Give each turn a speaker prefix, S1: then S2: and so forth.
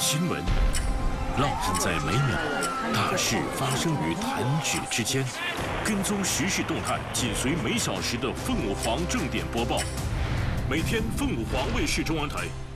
S1: 新闻，烙印在每秒，大事发生于弹指之间。跟踪时事动态，紧随每小时的凤凰正点播报。每天凤凰卫视中文台